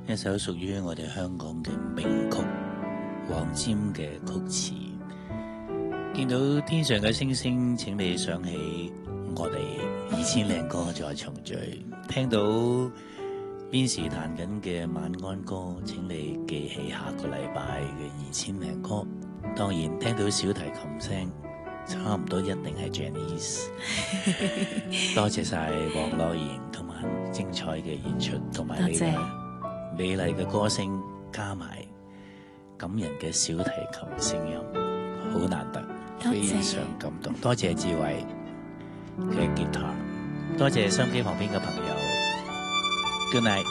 一首屬於我哋香港嘅名曲，黃霑嘅曲詞。見到天上嘅星星，請你想起我哋2000靚歌再重聚。聽到邊時彈緊嘅晚安歌，請你記起下個禮拜嘅2000靚歌。當然聽到小提琴聲，差唔多一定係 Janice。多謝晒黃樂妍同埋精彩嘅演出，同埋你嘅美麗嘅歌聲，加埋感人嘅小提琴聲音，好難得，非常感動。多謝志偉嘅吉他，多謝收音機旁邊嘅朋友。Good night。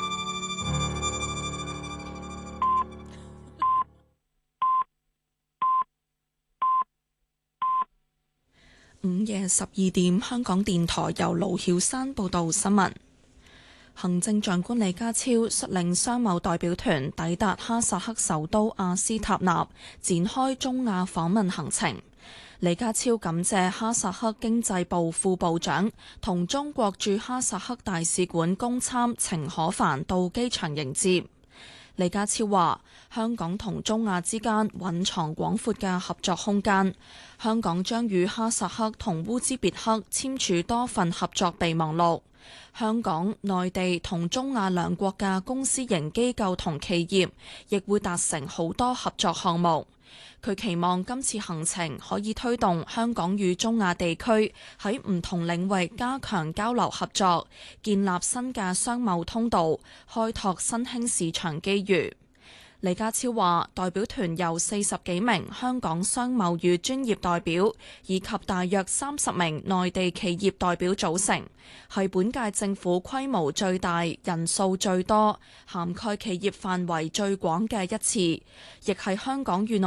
午夜12點，香港電台由盧曉山報道新聞。行政長官李家超率領商貿代表團抵達哈薩克首都阿斯塔納，展開中亞訪問行程。李家超感謝哈薩克經濟部副部長同中國駐哈薩克大使館公參程可凡到機場迎接。李家超話：香港同中亞之間蘊藏廣闊嘅合作空間，香港將與哈薩克同烏茲別克簽署多份合作備忘錄。香港、內地同中亞兩國嘅公私營機構同企業亦會達成好多合作項目。佢期望今次行程可以推動香港與中亞地區喺唔同領域加強交流合作，建立新嘅商貿通道，開拓新興市場機遇。李家超話：代表團由40幾名香港商貿與專業代表，以及大約30名內地企業代表組成，係本屆政府規模最大、人數最多、涵蓋企業範圍最廣嘅一次，亦係香港與內